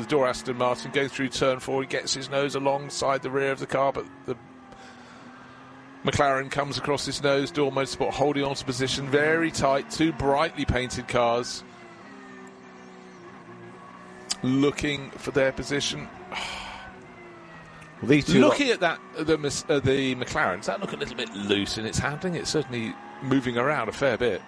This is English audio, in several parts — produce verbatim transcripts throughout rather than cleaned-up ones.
door Aston Martin, going through turn four. He gets his nose alongside the rear of the car, but the McLaren comes across his nose. Door Motorsport holding on to position, very tight. Two brightly painted cars looking for their position. Well, these two looking at that, the, uh, the McLaren, does that look a little bit loose in its handling? It's certainly moving around a fair bit.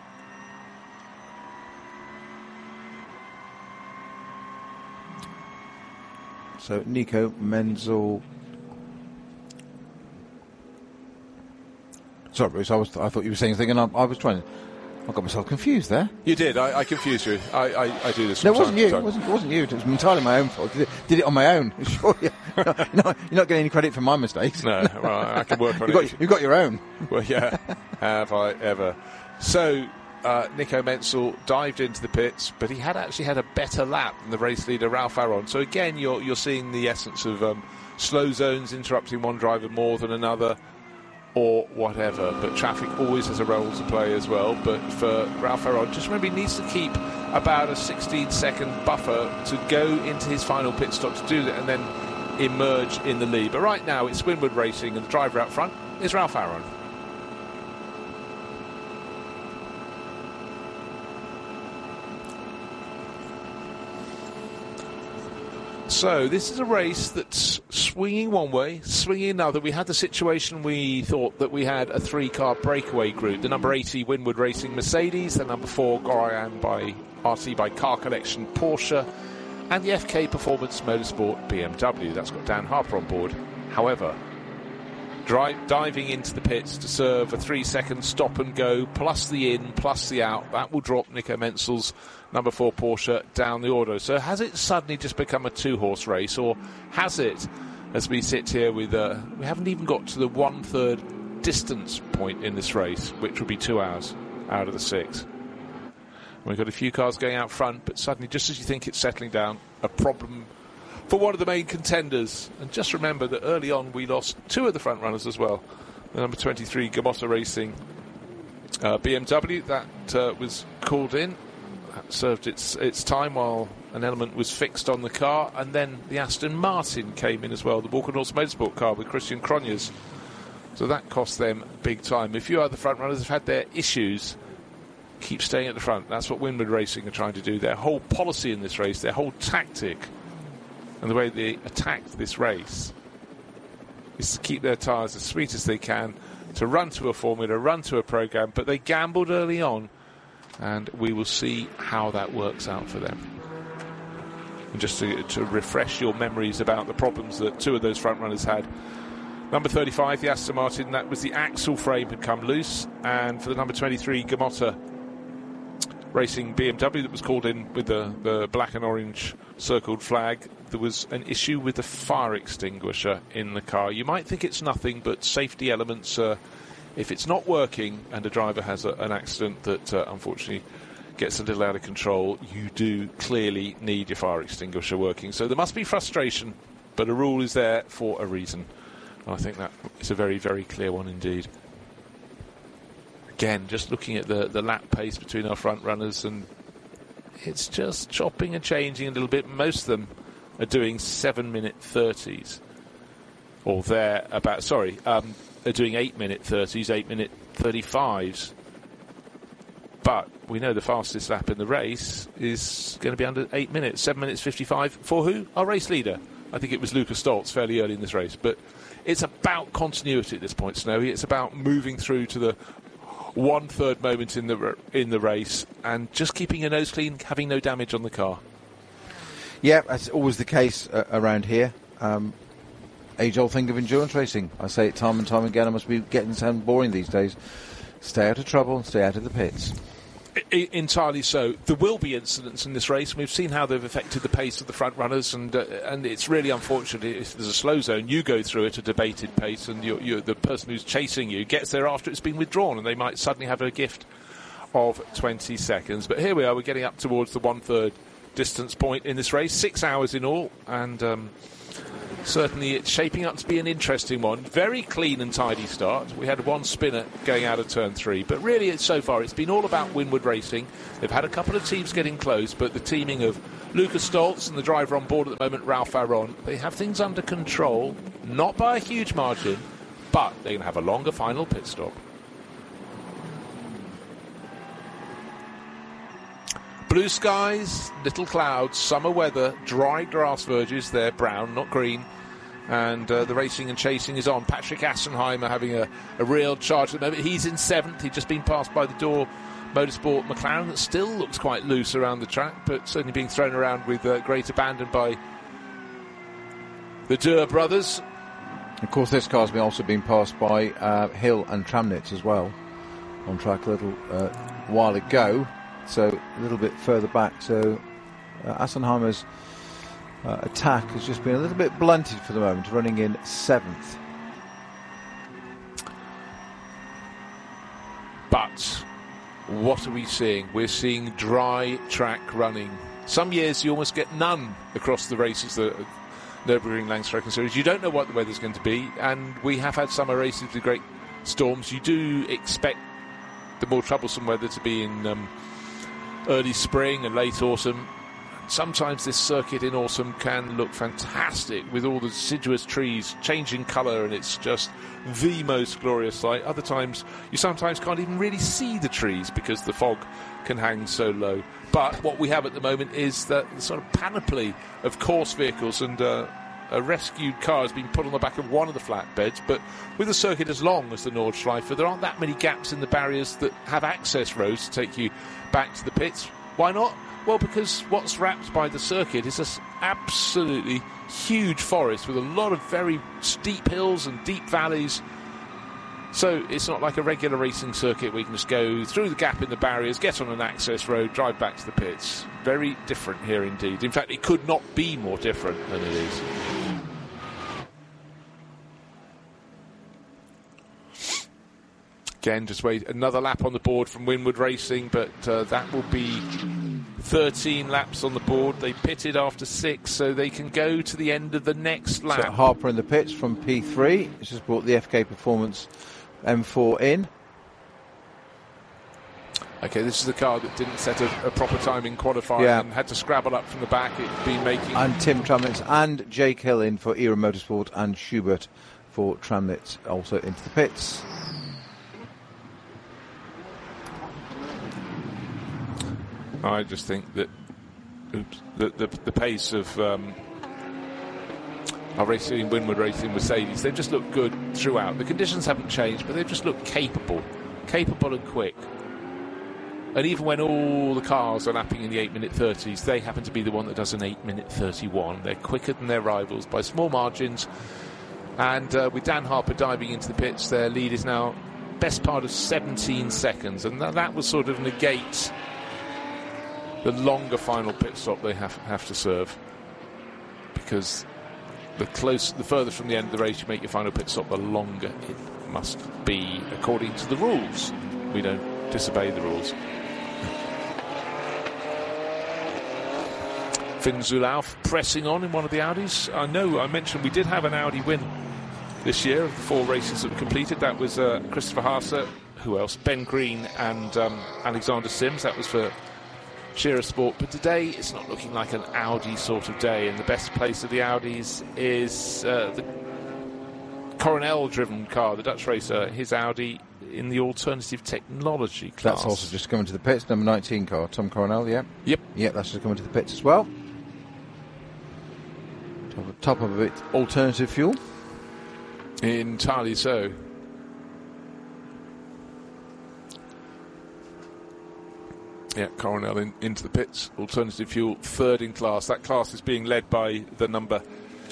So Nico Menzel. Sorry, Bruce. I was. I thought you were saying something, and I, I was trying to. I got myself confused there. You did. I, I confused you. I, I, I do this. No, it wasn't you. Time. It wasn't, it wasn't you. It was entirely my own fault. Did it, did it on my own. Sure. You're not, you're not getting any credit for my mistakes. No. Well, I can work on you've it. Got, you've got your own. Well, yeah. Have I ever? So. Uh, Nico Menzel dived into the pits, but he had actually had a better lap than the race leader Ralph Aron. So again, you're you're seeing the essence of um, slow zones interrupting one driver more than another, or whatever. But traffic always has a role to play as well. But for Ralph Aron, just remember he needs to keep about a sixteen second buffer to go into his final pit stop to do that, and then emerge in the lead. But right now it's Winward Racing, and the driver out front is Ralph Aron. So this is a race that's swinging one way, swinging another. We had the situation we thought that we had a three-car breakaway group. The number eighty Winward Racing Mercedes, the number four Gorian by R T by Car Collection Porsche, and the F K Performance Motorsport B M W. That's got Dan Harper on board. However, drive, diving into the pits to serve a three-second stop and go, plus the in, plus the out, that will drop Nico Menzel's number four Porsche down the order. So has it suddenly just become a two-horse race, or has it, as we sit here with, uh, we haven't even got to the one-third distance point in this race, which would be two hours out of the six. We've got a few cars going out front, but suddenly, just as you think it's settling down, a problem for one of the main contenders. And just remember that early on we lost two of the front runners as well. The number twenty-three Gamotta Racing uh, B M W, that uh, was called in. That served its its time while an element was fixed on the car, and then the Aston Martin came in as well, the Walker North Motorsport car with Christian Cronjes. So that cost them big time. A few other front runners have had their issues. Keep staying at the front. That's what Winward Racing are trying to do. Their whole policy in this race, their whole tactic, and the way they attacked this race is to keep their tyres as sweet as they can, to run to a formula, run to a program, but they gambled early on, and we will see how that works out for them. And just to, to refresh your memories about the problems that two of those front runners had. Number thirty-five, the Aston Martin, that was the axle frame had come loose, and for the number twenty-three Gamotta Racing B M W that was called in with the, the black and orange circled flag, there was an issue with the fire extinguisher in the car. You might think it's nothing, but safety elements, uh, if it's not working and a driver has a, an accident that uh, unfortunately gets a little out of control, you do clearly need your fire extinguisher working. So there must be frustration, but a rule is there for a reason. And I think that is a very, very clear one indeed. Again, just looking at the, the lap pace between our front runners, and it's just chopping and changing a little bit. Most of them are doing seven minute thirties, or they're about, sorry, um, they're doing eight minute thirties, eight minute thirty-fives. But we know the fastest lap in the race is going to be under eight minutes, seven minutes fifty-five. For who? Our race leader. I think it was Lucas Stoltz fairly early in this race. But it's about continuity at this point, Snowy. It's about moving through to the one-third moment in the in the race and just keeping your nose clean, having no damage on the car. Yeah, that's always the case uh, around here. Um, age-old thing of endurance racing. I say it time and time again. I must be getting sound boring these days. Stay out of trouble and stay out of the pits. I, entirely so. There will be incidents in this race. We've seen how they've affected the pace of the front runners, and uh, and it's really unfortunate if there's a slow zone, you go through at a debated pace, and you're, you're, the person who's chasing you gets there after it's been withdrawn, and they might suddenly have a gift of twenty seconds. But here we are, we're getting up towards the one-third distance point in this race, six hours in all, and um, certainly it's shaping up to be an interesting one. Very clean and tidy start. We had one spinner going out of turn three, but really it's, so far it's been all about Winward Racing. They've had a couple of teams getting close, but the teaming of Lucas Stoltz and the driver on board at the moment, Ralph Aron, they have things under control, not by a huge margin, but they're going to have a longer final pit stop. Blue skies, little clouds, summer weather, dry grass verges. They're brown, not green. And uh, the racing and chasing is on. Patrick Assenheimer having a, a real charge at the moment. He's in seventh. He's just been passed by the Door Motorsport McLaren that still looks quite loose around the track, but certainly being thrown around with uh, great abandon by the Durr brothers. Of course, this car's been also been passed by uh, Hill and Tramnitz as well on track a little uh, while ago. So a little bit further back. So uh, Assenheimer's uh, attack has just been a little bit blunted for the moment, running in seventh. But what are we seeing? We're seeing dry track running. Some years you almost get none across the races, the Nürburgring Langstrecke Series. You don't know what the weather's going to be, and we have had summer races with great storms. You do expect the more troublesome weather to be in um, early spring and late autumn. Sometimes this circuit in autumn can look fantastic with all the deciduous trees changing colour, and it's just the most glorious sight. Other times you sometimes can't even really see the trees because the fog can hang so low. But what we have at the moment is that the sort of panoply of course vehicles, and uh, a rescued car has been put on the back of one of the flatbeds, but with a circuit as long as the Nordschleife, there aren't that many gaps in the barriers that have access roads to take you back to the pits. Why not? Well, because what's wrapped by the circuit is this absolutely huge forest with a lot of very steep hills and deep valleys. So it's not like a regular racing circuit where you can just go through the gap in the barriers, get on an access road, drive back to the pits. Very different here indeed. In fact, it could not be more different than it is. Again, just wait another lap on the board from Winward Racing, but uh, that will be thirteen laps on the board. They pitted after six, so they can go to the end of the next lap. So Harper in the pits from P three. It's just brought the F K Performance M four in. Okay, this is the car that didn't set a, a proper time in qualifying yeah. and had to scrabble up from the back. It'd been making... And Tim Tramnitz and Jake Hill in for Era Motorsport, and Schubert for Tramnitz also into the pits. I just think that oops, the, the, the pace of um, our racing, Winward Racing, Mercedes, they've just looked good throughout. The conditions haven't changed, but they've just looked capable, capable and quick. And even when all the cars are lapping in the eight minute thirties, they happen to be the one that does an eight minute thirty-one. They're quicker than their rivals by small margins. And uh, with Dan Harper diving into the pits, their lead is now best part of seventeen seconds. And that, that will sort of negate the longer final pit stop they have have to serve, because the close, the further from the end of the race you make your final pit stop, the longer it must be according to the rules. We don't disobey the rules. Finn Zulauf pressing on in one of the Audis. I know I mentioned we did have an Audi win this year of the four races that were completed. That was uh, Christopher Haase, who else? Ben Green and um, Alexander Sims. That was for Shearer Sport. But today it's not looking like an Audi sort of day, and the best place of the Audis is uh, the Coronel driven car, the Dutch racer, his Audi in the alternative technology class. That's also just coming to the pits, number nineteen car, Tom Coronel, yeah? Yep. Yep, that's just coming to the pits as well. Top, top of it, alternative fuel. Entirely so. Yeah, Coronel in, into the pits. Alternative fuel, third in class. That class is being led by the number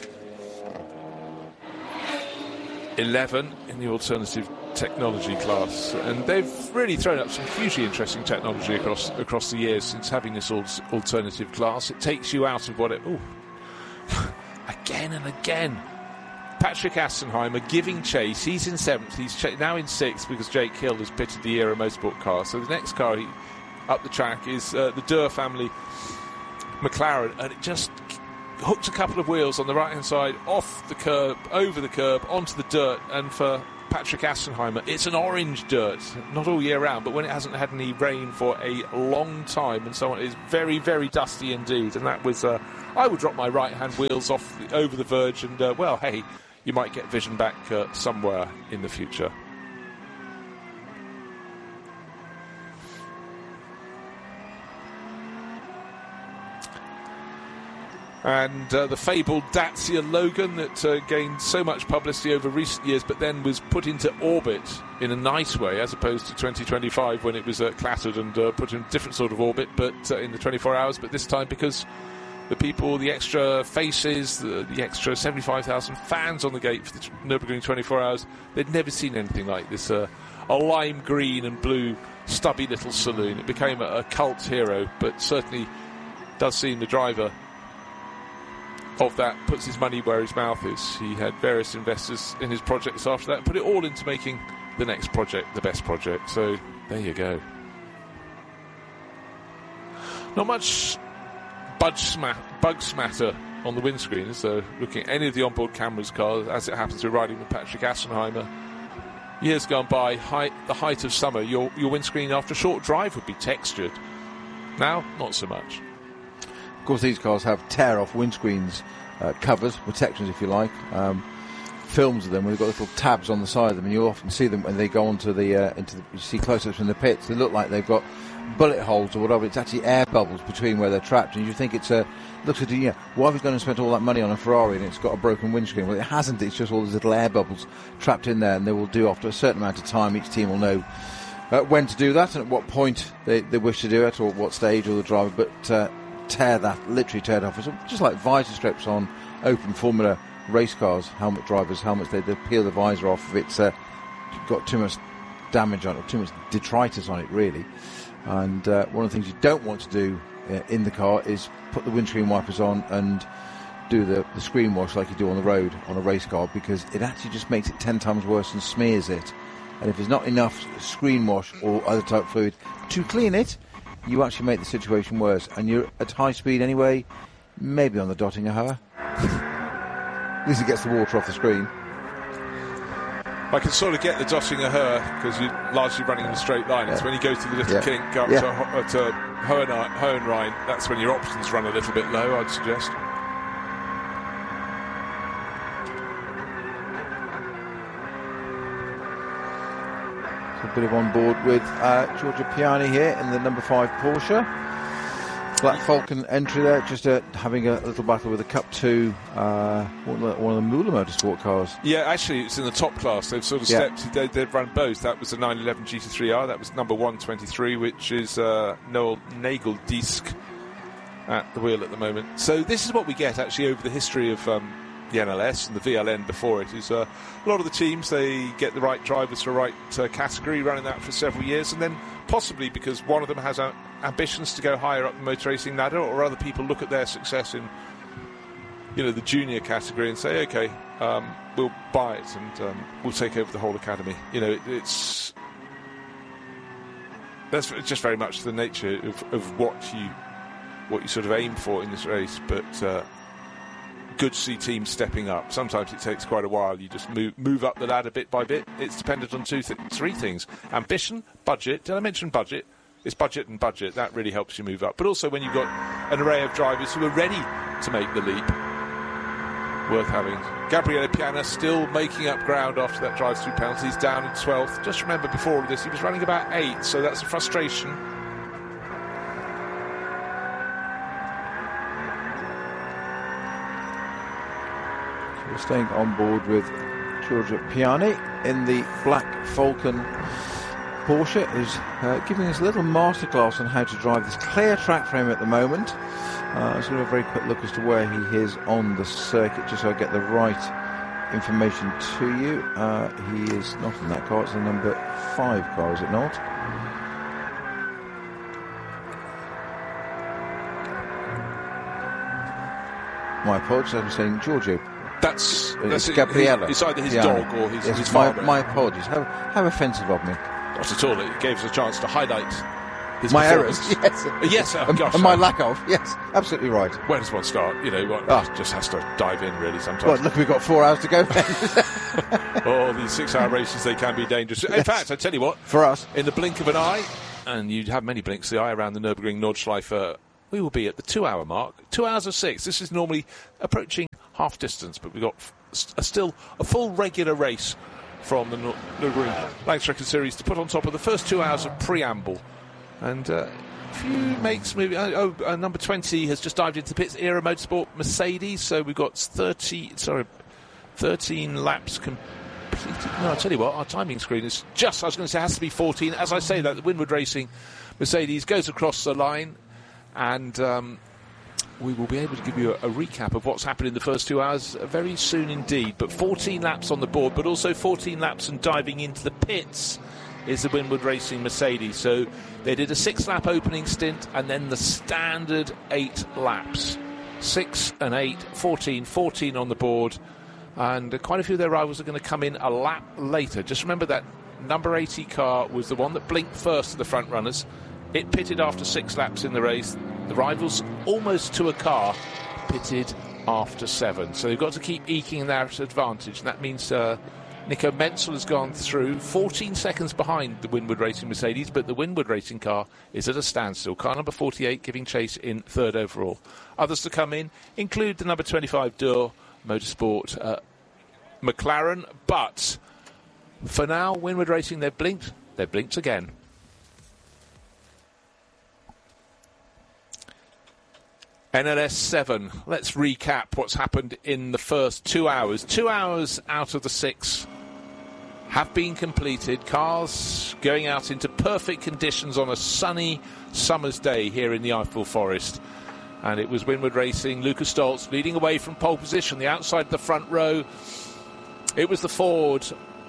eleven in the alternative technology class. And they've really thrown up some hugely interesting technology across across the years since having this al- alternative class. It takes you out of what it... Ooh. Again and again. Patrick Assenheimer giving chase. He's in seventh. He's ch- now in sixth because Jake Hill has pitted the Era Motorsport car. So the next car he, up the track is uh, the Durr family McLaren, and it just hooked a couple of wheels on the right hand side, off the curb, over the curb, onto the dirt, and for Patrick Assenheimer, it's an orange dirt, not all year round, but when it hasn't had any rain for a long time and so on, it's very, very dusty indeed. And that was, uh, I would drop my right-hand wheels off the, over the verge and, uh, well, hey, you might get vision back uh, somewhere in the future. And uh, the fabled Dacia Logan that uh, gained so much publicity over recent years, but then was put into orbit in a nice way, as opposed to twenty twenty-five when it was uh, clattered and uh, put in a different sort of orbit, but uh, in the twenty-four hours. But this time, because the people, the extra faces, the, the extra seventy-five thousand fans on the gate for the Nürburgring twenty-four hours, they'd never seen anything like this. Uh, a lime green and blue, stubby little saloon. It became a, a cult hero, but certainly does seem the driver of that puts his money where his mouth is. He had various investors in his projects after that and put it all into making the next project the best project. So there you go. Not much bug, sma- bug smatter on the windscreen, so looking at any of the onboard cameras cars, as it happens to riding with Patrick Assenheimer. Years gone by, height, the height of summer, your, your windscreen after a short drive would be textured. Now, not so much. Of course, these cars have tear-off windscreens, uh, covers, protections, if you like. Um, films of them where they've got little tabs on the side of them, and you often see them when they go onto the uh, into the, you see close-ups in the pits. They look like they've got bullet holes or whatever. It's actually air bubbles between where they're trapped, and you think it's a looks at you. Yeah, why have you gone and spent all that money on a Ferrari and it's got a broken windscreen? Well, it hasn't. It's just all these little air bubbles trapped in there, and they will do after a certain amount of time. Each team will know uh, when to do that and at what point they, they wish to do it, or what stage or the driver. But uh, tear that, literally tear it off. It's just like visor strips on open Formula race cars, helmet drivers' helmets. They, they peel the visor off if it's uh, got too much damage on it, or too much detritus on it, really. And uh, one of the things you don't want to do uh, in the car is put the windscreen wipers on and do the, the screen wash like you do on the road on a race car, because it actually just makes it ten times worse and smears it. And if there's not enough screen wash or other type of fluid to clean it, you actually make the situation worse. And you're at high speed anyway, maybe on the Dottinger Hoher. At least it gets the water off the screen. I can sort of get the Dottinger Hoher because you're largely running in a straight line. It's yeah. when you go to the little yeah. kink up yeah. to, uh, to Hohenrhein, Hohenrhein, that's when your options run a little bit low, I'd suggest. So a bit of on board with uh, Giorgio Piani here in the number five Porsche. Black Falcon entry there, just uh, having a little battle with a Cup two, uh, one of the, one of the Müller Motorsport cars. Yeah, actually, it's in the top class. They've sort of yeah. stepped, they, they've run both. That was the nine eleven G T three R, that was number one twenty-three, which is uh, Noel Nagel-Disc at the wheel at the moment. So this is what we get, actually, over the history of um, the N L S and the V L N before it, is uh, a lot of the teams, they get the right drivers for the right uh, category, running that for several years, and then possibly because one of them has uh, ambitions to go higher up the motor racing ladder, or other people look at their success in, you know, the junior category and say, okay, um, we'll buy it and um, we'll take over the whole academy. You know, it, it's that's just very much the nature of, of what you what you sort of aim for in this race. But uh, good to see teams stepping up. Sometimes it takes quite a while. You just move move up the ladder bit by bit. It's dependent on two, th- three things: ambition, budget. Did I mention budget? It's budget and budget. That really helps you move up. But also when you've got an array of drivers who are ready to make the leap, worth having. Gabriele Piana still making up ground after that drive-through penalty. He's down in twelfth. Just remember, before all of this, he was running about eighth, so that's a frustration. So we're staying on board with Giorgio Piani in the Black Falcon. Porsche is uh, giving us a little masterclass on how to drive this clear track frame at the moment. Uh, let's have a very quick look as to where he is on the circuit, just so I get the right information to you. Uh, he is not in that car, it's the number five car, is it not? My apologies, I'm saying Giorgio. That's, it's that's Gabriele. It's either his Piani. dog or his, yes, his my, father. my apologies. How, how offensive of me. Not at all. It gave us a chance to highlight his my errors, performance. yes, Yes, oh, and, gosh, and my no. lack of, yes, absolutely right. Where does one start? You know, one Oh. just has to dive in really sometimes. Well, look, we've got four hours to go. Oh, these six-hour races, they can be dangerous. In fact, I tell you what, For us. in the blink of an eye, and you'd have many blinks of the eye around the Nürburgring Nordschleife, we will be at the two-hour mark. Two hours of six. This is normally approaching half distance, but we've got f- a, still a full regular race from the Nür- Nürburgring Langstrecke Series to put on top of the first two hours of preamble. And uh, a few makes moving. Oh, oh uh, number twenty has just dived into the pits. Era Motorsport Mercedes. So we've got thirty. Sorry, thirteen laps completed. No, I'll tell you what. Our timing screen is just. I was going to say it has to be fourteen. As I say that, the Winward Racing Mercedes goes across the line, and um, we will be able to give you a, a recap of what's happened in the first two hours very soon indeed. But fourteen laps on the board, but also fourteen laps and diving into the pits is the Winward Racing Mercedes. So they did a six-lap opening stint and then the standard eight laps. Six and eight, fourteen, fourteen on the board. And uh, quite a few of their rivals are going to come in a lap later. Just remember that number eighty car was the one that blinked first to the front runners. It pitted after six laps in the race. The rivals, almost to a car, pitted after seven. So they've got to keep eking that advantage. And that means uh, Nico Menzel has gone through fourteen seconds behind the Winward Racing Mercedes, but the Winward Racing car is at a standstill. Car number forty-eight giving chase in third overall. Others to come in include the number twenty-five Dürr Motorsport uh, McLaren, but for now, Winward Racing, they've blinked. They've blinked again. N L S seven. Let's recap what's happened in the first two hours. Two hours out of the six have been completed. Cars going out into perfect conditions on a sunny summer's day here in the Eiffel Forest. And it was Winward Racing, Lucas Stoltz leading away from pole position, the outside of the front row. It was the Ford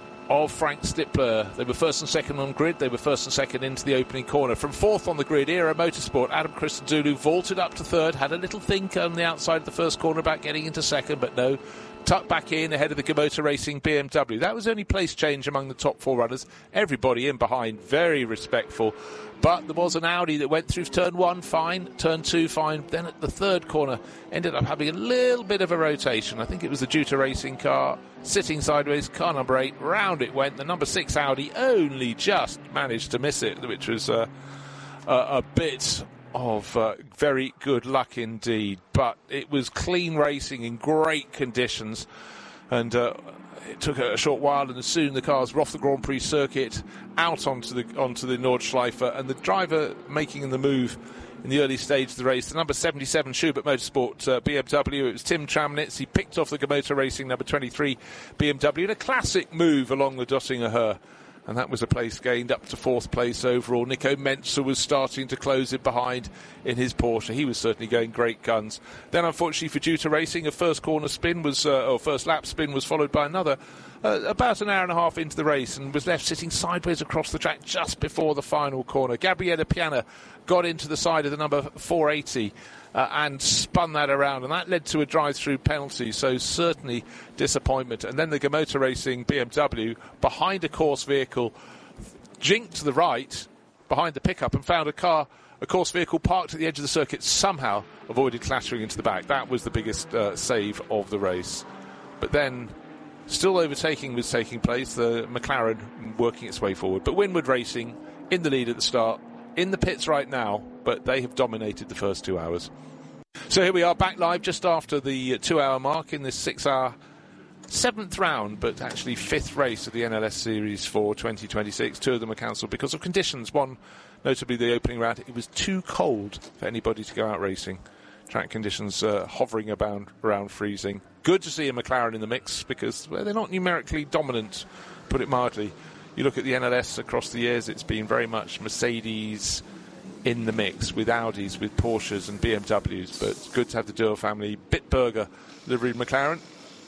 of Frank Stippler. They were first and second on grid. They were first and second into the opening corner. From fourth on the grid, Era Motorsport, Adam Christodoulou vaulted up to third, had a little think on the outside of the first corner about getting into second, but no, tucked back in ahead of the Gabota Racing B M W. That was only place change among the top four runners. Everybody in behind, very respectful. But there was an Audi that went through turn one, fine, turn two, fine. Then at the third corner, ended up having a little bit of a rotation. I think it was the Juta Racing car sitting sideways, car number eight, round it went. The number six Audi only just managed to miss it, which was uh, a, a bit of uh, very good luck indeed. But it was clean racing in great conditions, and uh, it took a short while, and soon the cars were off the Grand Prix circuit, out onto the onto the Nordschleife, and the driver making the move in the early stage of the race, the number seventy-seven Schubert Motorsport uh, B M W, it was Tim Tramnitz. He picked off the Gabota Racing number twenty-three B M W in a classic move along the Döttinger Höhe. And that was a place gained up to fourth place overall. Nico Menzel was starting to close it behind in his Porsche. He was certainly going great guns. Then, unfortunately for Juta Racing, a first corner spin was, uh, or first lap spin was followed by another uh, about an hour and a half into the race, and was left sitting sideways across the track just before the final corner. Gabriele Piana got into the side of the number four eighty. Uh, and spun that around, and that led to a drive-through penalty, so certainly disappointment. And then the Gabota Racing B M W, behind a course vehicle, jinked to the right, behind the pickup, and found a car, a course vehicle parked at the edge of the circuit, somehow avoided clattering into the back. That was the biggest uh, save of the race. But then, still overtaking was taking place, the McLaren working its way forward. But Winward Racing, in the lead at the start, in the pits right now, but they have dominated the first two hours. So here we are back live just after the two-hour mark in this six-hour seventh round, but actually fifth race of the N L S Series for twenty twenty-six. Two of them are cancelled because of conditions. One, notably the opening round, it was too cold for anybody to go out racing. Track conditions uh, hovering about around freezing. Good to see a McLaren in the mix because well, they're not numerically dominant, put it mildly. You look at the N L S across the years, it's been very much Mercedes in the mix with Audis, with Porsches and B M Ws, but it's good to have the Dürr family. Bitburger liveried McLaren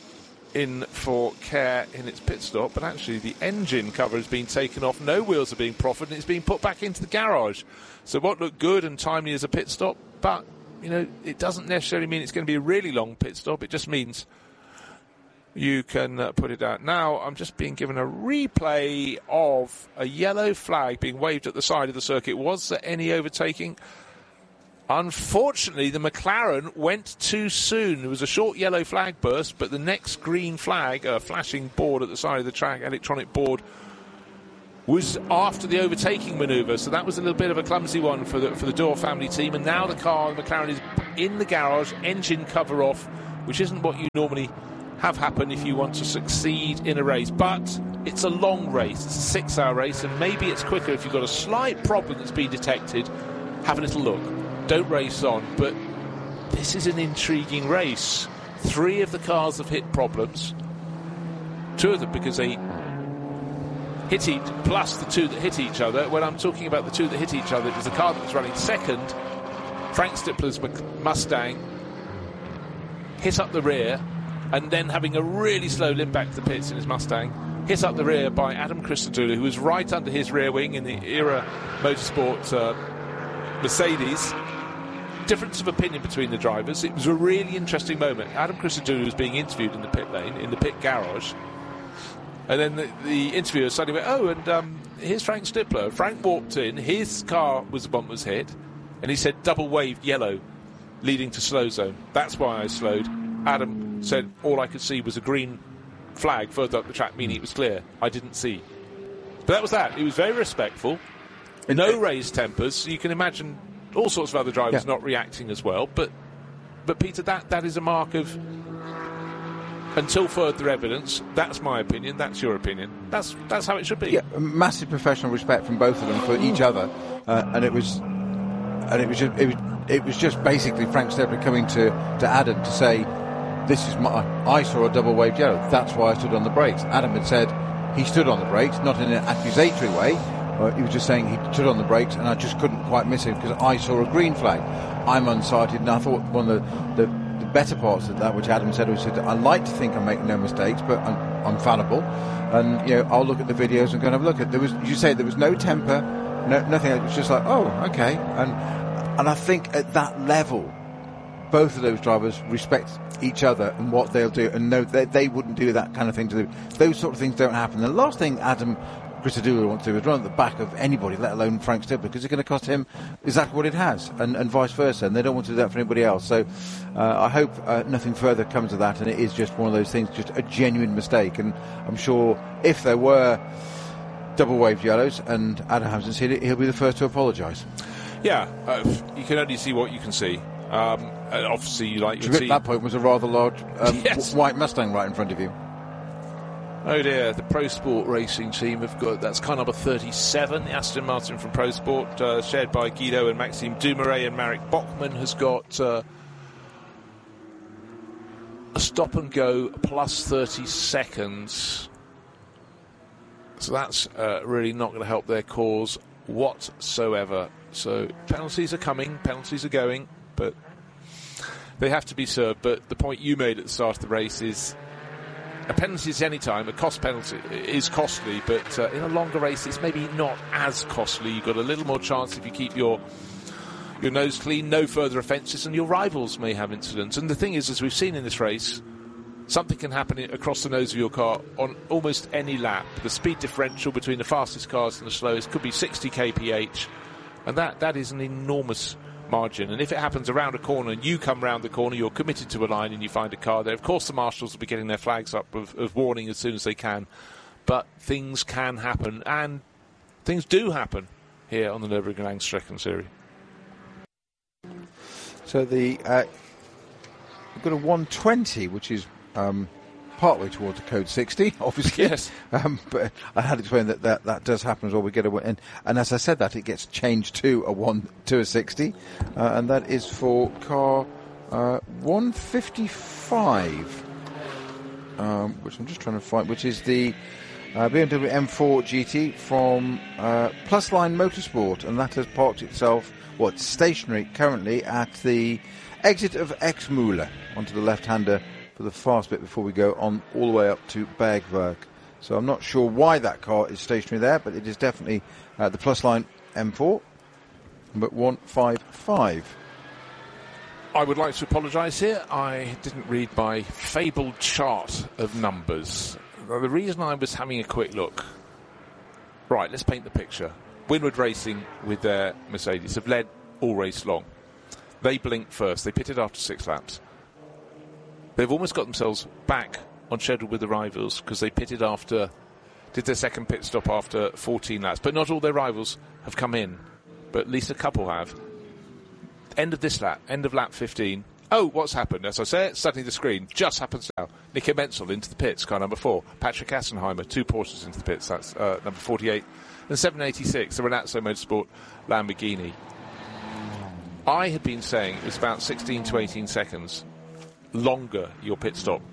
in for care in its pit stop, but actually the engine cover has been taken off, no wheels are being proffered, and it's being put back into the garage. So what looked good and timely as a pit stop, but you know, it doesn't necessarily mean it's going to be a really long pit stop. It just means you can uh, put it out. Now, I'm just being given a replay of a yellow flag being waved at the side of the circuit. Was there any overtaking? Unfortunately, the McLaren went too soon. There was a short yellow flag burst, but the next green flag, a flashing board at the side of the track, electronic board, was after the overtaking manoeuvre. So that was a little bit of a clumsy one for the for the Dorr family team. And now the car, the McLaren, is in the garage, engine cover off, which isn't what you normally have happen if you want to succeed in a race. But it's a long race. It's a six-hour race, and maybe it's quicker if you've got a slight problem that's been detected. Have a little look. Don't race on, but this is an intriguing race. Three of the cars have hit problems. Two of them because they hit each, plus the two that hit each other. When I'm talking about the two that hit each other, it was the car that was running second, Frank Stippler's Mustang, hit up the rear, and then having a really slow limp back to the pits in his Mustang, hit up the rear by Adam Christodoulou, who was right under his rear wing in the Era Motorsport uh, Mercedes. Difference of opinion between the drivers. It was a really interesting moment. Adam Christodoulou was being interviewed in the pit lane, in the pit garage, and then the, the interviewer suddenly went, oh, and um, here's Frank Stippler. Frank walked in, his car was the one that was hit, and he said double waved yellow leading to slow zone. That's why I slowed. Adam said all I could see was a green flag further up the track, meaning it was clear. I didn't see. But that was that. He was very respectful. No raised tempers. So you can imagine all sorts of other drivers yeah. not reacting as well. But, but Peter, that, that is a mark of, until further evidence, that's my opinion, that's your opinion. That's that's how it should be. Yeah, massive professional respect from both of them for each other. Uh, and it was and it was just, it was, it was just basically Frank Stippler coming to, to Adam to say, this is my, I saw a double waved yellow, that's why I stood on the brakes. Adam had said he stood on the brakes, not in an accusatory way. Uh, he was just saying he stood on the brakes and I just couldn't quite miss him because I saw a green flag. I'm unsighted, and I thought one of the, the, the better parts of that, which Adam said, was that I like to think I make no mistakes, but I'm, I'm fallible, and you know I'll look at the videos and go and have a look at. There was, you say, there was no temper, no, nothing. It was just like, oh, okay, and and I think at that level, both of those drivers respect each other and what they'll do, and know they, they wouldn't do that kind of thing to do. Those sort of things don't happen. The last thing Adam Christodoulou wants to do is run at the back of anybody, let alone Frank Stippler, because it's going to cost him exactly what it has, and, and vice versa, and they don't want to do that for anybody else. So uh, I hope uh, nothing further comes of that, and it is just one of those things, just a genuine mistake. And I'm sure if there were double waved yellows and Adam hasn't seen it, he'll be the first to apologise. Yeah, uh, you can only see what you can see. Um, and obviously, like you at see, that point was a rather large um, yes. w- white Mustang right in front of you. Oh dear, the Pro Sport Racing team have got, that's car number thirty-seven, the Aston Martin from Pro Sport, uh, shared by Guido and Maxime Dumouriez, and Marek Bachmann has got uh, a stop and go plus thirty seconds. So that's uh, really not going to help their cause whatsoever. So penalties are coming, penalties are going, but they have to be served. But the point you made at the start of the race is, a penalty is any time, a cost penalty is costly, but uh, in a longer race it's maybe not as costly. You've got a little more chance if you keep your your nose clean, no further offences, and your rivals may have incidents. And the thing is, as we've seen in this race, something can happen across the nose of your car on almost any lap. The speed differential between the fastest cars and the slowest could be sixty kilometres per hour, and that, that is an enormous margin. And if it happens around a corner and you come round the corner, you're committed to a line and you find a car there, of course the marshals will be getting their flags up of, of warning as soon as they can. But things can happen, and things do happen here on the Nürburgring Langstreckenserie. So the uh, we've got a one twenty, which is um, partway towards a code sixty, obviously. Yes. Um, but I had explained that, that that does happen as well. We get a and, and as I said that, it gets changed to a one to a sixty, uh, and that is for car uh, one fifty-five, um, which I'm just trying to find, which is the uh, B M W M four G T from uh, Plusline Motorsport, and that has parked itself, what, stationary currently at the exit of Exmühle onto the left-hander for the fast bit before we go on all the way up to Bergwerk. So I'm not sure why that car is stationary there, but it is definitely uh, the Plusline M four, but one fifty-five. I would like to apologise here. I didn't read my fabled chart of numbers. Now, the reason I was having a quick look... Right, let's paint the picture. Winward Racing, with their Mercedes, have led all race long. They blinked first. They pitted after six laps. They've almost got themselves back on schedule with the rivals because they pitted after... did their second pit stop after fourteen laps. But not all their rivals have come in. But at least a couple have. End of this lap, end of lap fifteen. Oh, what's happened? As I say it, suddenly the screen just happens now. Nico Menzel into the pits, car number four. Patrick Assenheimer, two Porsches into the pits. That's uh, number forty-eight. And seven eighty-six, the Renazzo Motorsport Lamborghini. I had been saying it was about sixteen to eighteen seconds longer your pit stop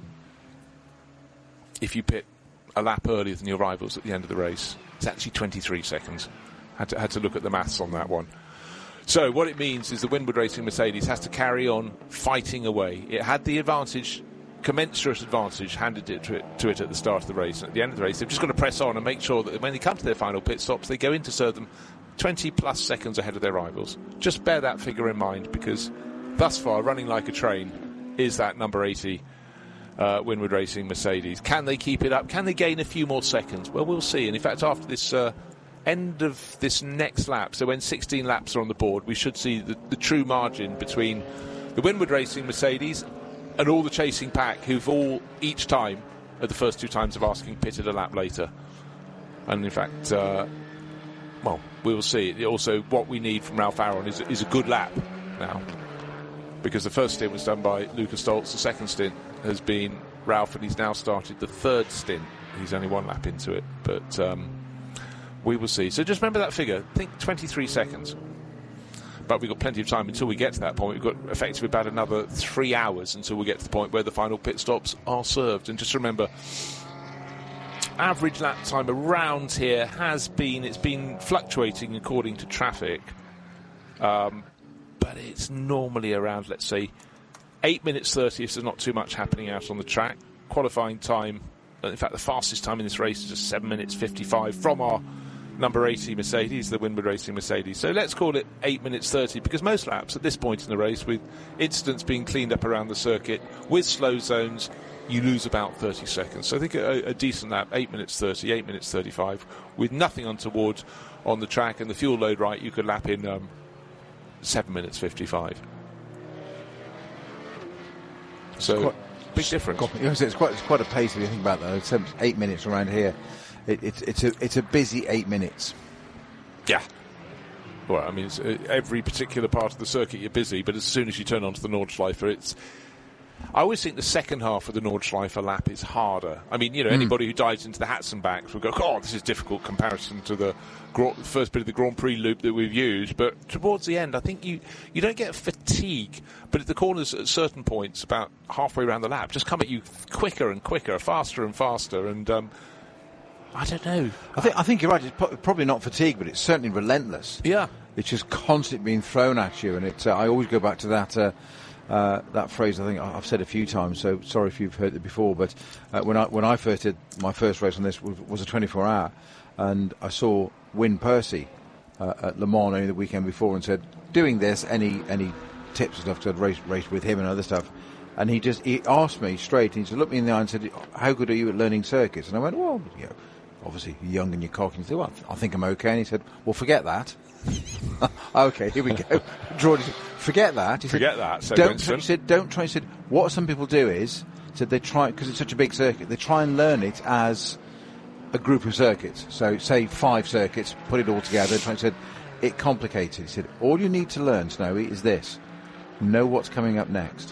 if you pit a lap earlier than your rivals at the end of the race. It's actually twenty-three seconds. Had to, had to look at the maths on that one. So what it means is the Winward Racing Mercedes has to carry on fighting away. It had the advantage, commensurate advantage, handed it to, it to it at the start of the race. And at the end of the race, they've just got to press on and make sure that when they come to their final pit stops, they go in to serve them twenty plus seconds ahead of their rivals. Just bear that figure in mind, because thus far, running like a train is that number eighty uh, Winward Racing Mercedes. Can they keep it up? Can they gain a few more seconds? Well, we'll see. And in fact, after this... Uh, end of this next lap, so when sixteen laps are on the board, we should see the, the true margin between the Winward Racing Mercedes and all the chasing pack, who've all each time at the first two times of asking pitted a lap later. And in fact, uh, well, we will see. Also, what we need from Ralph Aron is, is a good lap now, because the first stint was done by Lucas Stoltz, the second stint has been Ralph, and he's now started the third stint. He's only one lap into it, but um, we will see. So just remember that figure. Think twenty-three seconds. But we've got plenty of time until we get to that point. We've got effectively about another three hours until we get to the point where the final pit stops are served. And just remember, average lap time around here has been, it's been fluctuating according to traffic. Um, but it's normally around, let's say, eight minutes thirty if there's not too much happening out on the track. Qualifying time, in fact, the fastest time in this race is just seven minutes fifty-five from our number eighty Mercedes, the Winward Racing Mercedes. So let's call it eight minutes thirty, because most laps at this point in the race, with incidents being cleaned up around the circuit, with slow zones, you lose about thirty seconds. So I think a, a decent lap, eight minutes thirty, eight minutes thirty-five, with nothing untoward on the track and the fuel load right, you could lap in um, seven minutes fifty-five. So, quite, big difference. It's quite, it's quite a pace if you think about that. It's eight minutes around here. It, it's it's a it's a busy eight minutes. Yeah. Well, I mean, it's, uh, every particular part of the circuit you're busy, but as soon as you turn onto the Nordschleife, it's. I always think the second half of the Nordschleife lap is harder. I mean, you know, mm. anybody who dives into the Hatzenbach will go, "Oh, this is difficult comparison to the gra- first bit of the Grand Prix loop that we've used." But towards the end, I think you you don't get fatigue, but at the corners at certain points, about halfway around the lap, just come at you quicker and quicker, faster and faster, and. Um, I don't know. I think I think you're right. It's po- probably not fatigue, but it's certainly relentless. Yeah, it's just constantly being thrown at you, and it. Uh, I always go back to that uh, uh, that phrase. I think I've said a few times. So sorry if you've heard it before, but uh, when I when I first did my first race on this was, was a twenty-four hour, and I saw Win Percy uh, at Le Mans only the weekend before, and said, "Doing this, any any tips and stuff?" Because I'd raced raced with him and other stuff. And he just he asked me straight. And he just looked me in the eye and said, "How good are you at learning circuits?" And I went, "Well, you know, obviously you're young and you're cocky." And he said, "Well, I think I'm okay." And he said, "Well, forget that." Okay, here we go. George, forget that. He forget said, that. So don't try, he said, "Don't try." He said, "What some people do is," said they try because it's such a big circuit. They try and learn it as a group of circuits. So, say five circuits, put it all together. Try and said it complicated. He said, "All you need to learn, Snowy, is this: know what's coming up next."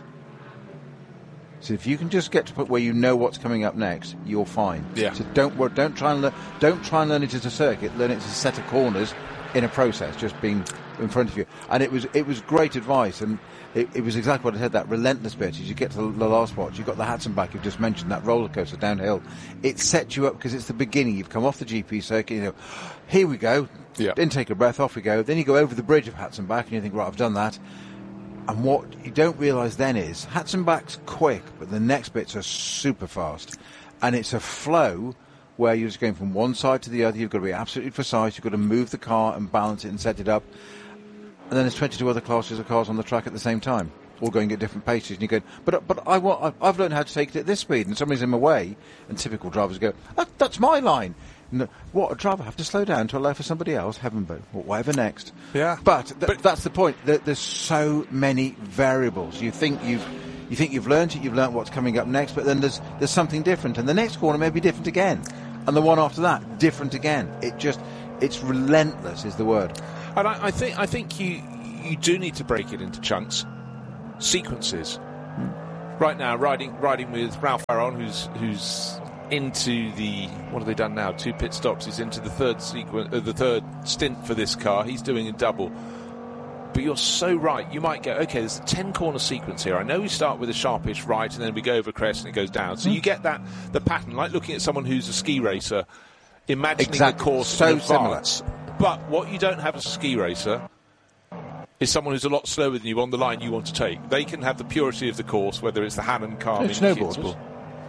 So if you can just get to the point where you know what's coming up next, you're fine. Yeah. So don't worry, don't try and learn, don't try and learn it as a circuit. Learn it as a set of corners in a process, just being in front of you. And it was it was great advice, and it, it was exactly what I said. That relentless bit as you get to the, the last spot, you've got the Hatzenbach you've just mentioned, that roller coaster downhill. It sets you up because it's the beginning. You've come off the G P circuit. You know, here we go. Yeah. Then take a breath. Off we go. Then you go over the bridge of Hatzenbach, and you think, right, I've done that. And what you don't realise then is Hatzenbach's quick, but the next bits are super fast. And it's a flow where you're just going from one side to the other. You've got to be absolutely precise. You've got to move the car and balance it and set it up. And then there's twenty-two other classes of cars on the track at the same time. all going at different paces, and you go, but but I want, I've learned how to take it at this speed, and somebody's in my way, and typical drivers go, that, that's my line. No, what, a driver have to slow down to allow for somebody else, heaven but whatever next. Yeah. But, th- but that's the point. There, there's so many variables. You think you've you think you've learned it, you've learned what's coming up next, but then there's there's something different, and the next corner may be different again, and the one after that different again. It just it's relentless is the word. And I, I think I think you you do need to break it into chunks, sequences. Hmm. Right now, riding riding with Ralph Aron, who's who's into the what have they done now? Two pit stops. He's into the third sequence, uh, the third stint for this car. He's doing a double. But you're so right. You might go, okay, there's a ten corner sequence here. I know we start with a sharpish right, and then we go over crest and it goes down. So mm. you get that the pattern, like looking at someone who's a ski racer, imagining exactly. the course so in advance. Similar. But what you don't have as a ski racer is someone who's a lot slower than you on the line you want to take. They can have the purity of the course, whether it's the Hannen car in snowboarders.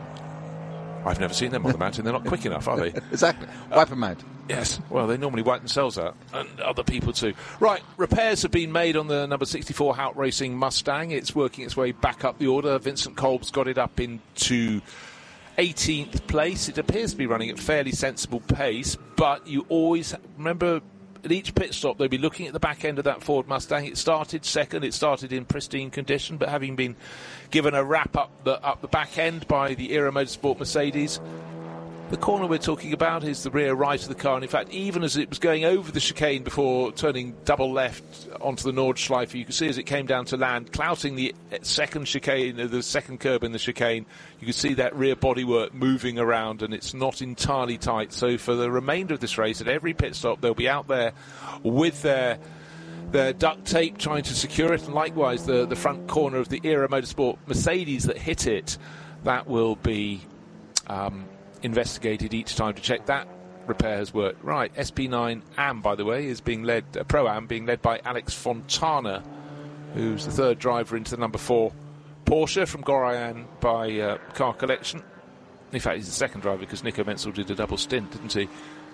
I've never seen them on the mountain. They're not quick enough, are they? Exactly. Wipe them out. Yes. Well, they normally wipe themselves out, and other people too. Right. Repairs have been made on the number sixty-four Hout Racing Mustang. It's working its way back up the order. Vincent Kolb's got it up into eighteenth place. It appears to be running at fairly sensible pace, but you always remember at each pit stop they'll be looking at the back end of that Ford Mustang. It started second. It started in pristine condition, but having been given a wrap up the up the back end by the Era Motorsport Mercedes. The corner we're talking about is the rear right of the car, and in fact, even as it was going over the chicane before turning double left onto the Nordschleife, you could see as it came down to land, clouting the second chicane, the second curb in the chicane, you could see that rear bodywork moving around, and it's not entirely tight. So for the remainder of this race, at every pit stop, they'll be out there with their their duct tape trying to secure it, and likewise the, the front corner of the Era Motorsport Mercedes that hit it, that will be Um, investigated each time to check that repair has worked. Right, S P nine A M, by the way, is being led, uh, Pro-Am, being led by Alex Fontana, who's the third driver into the number four Porsche from Gorian by uh, Car Collection. In fact, he's the second driver because Nico Menzel did a double stint, didn't he?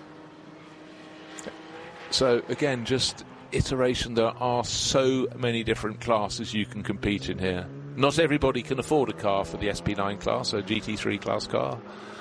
So, again, just iteration. There are so many different classes you can compete in here. Not everybody can afford a car for the S P nine class, a G T three class car.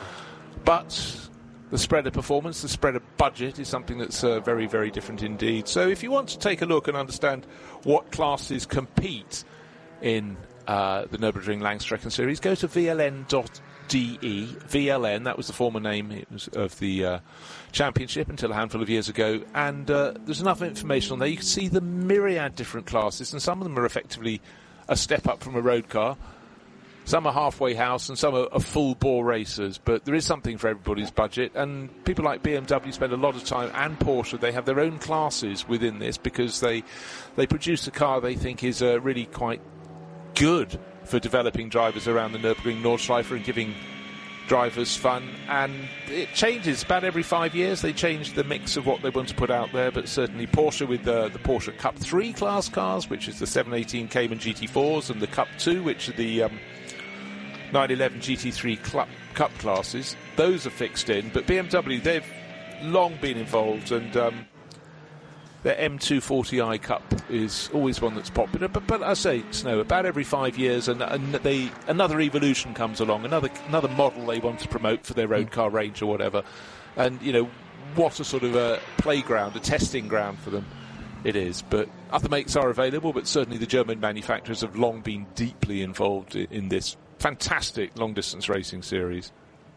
But the spread of performance, the spread of budget is something that's uh, very, very different indeed. So if you want to take a look and understand what classes compete in uh, the Nürburgring Langstrecken Series, go to V L N dot D E. V L N, that was the former name it was of the uh, championship until a handful of years ago. And uh, there's enough information on there. You can see the myriad different classes, and some of them are effectively a step up from a road car. Some are halfway house and some are, are full-bore racers, but there is something for everybody's budget, and people like B M W spend a lot of time, and Porsche, they have their own classes within this because they they produce a car they think is uh, really quite good for developing drivers around the Nürburgring Nordschleife and giving drivers fun, and it changes about every five years. They change the mix of what they want to put out there, but certainly Porsche with the, the Porsche Cup three class cars, which is the seven eighteen Cayman G T fours, and the Cup two, which are the um, nine eleven G T three Cup, Cup classes. Those are fixed in, but B M W, they've long been involved, and um, their M two forty i Cup is always one that's popular. But, but I say, Snow, about every five years, and, and they another evolution comes along, another another model they want to promote for their road car range or whatever. And, you know, what a sort of a playground, a testing ground for them it is. But other makes are available, but certainly the German manufacturers have long been deeply involved in, in this fantastic long-distance racing series.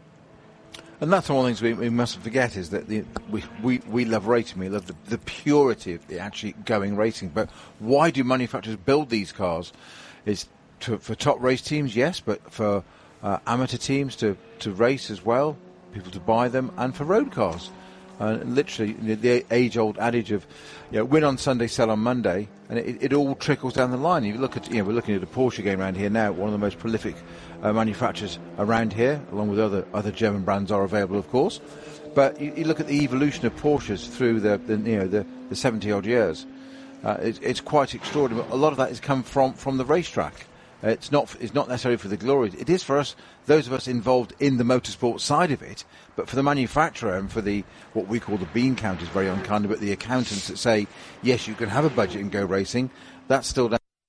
And that's one of the things we, we mustn't forget is that the, we, we, we love racing, we love the, the purity of the actually going racing. But why do manufacturers build these cars? Is to, for top race teams, yes, but for uh, amateur teams to, to race as well, people to buy them, and for road cars. And uh, literally, the, the age-old adage of, you know, win on Sunday, sell on Monday, and it, it all trickles down the line. You look at, you know, we're looking at a Porsche game around here now, one of the most prolific uh, manufacturers around here, along with other other German brands are available, of course. But you, you look at the evolution of Porsches through the, the you know the, the seventy odd years. Uh, it, it's quite extraordinary. A lot of that has come from from the racetrack. Uh, it's not it's not necessarily for the glory. It is for us, those of us involved in the motorsport side of it. But for the manufacturer and for the what we call the bean counters, very unkind, but the accountants that say yes, you can have a budget and go racing, that's still down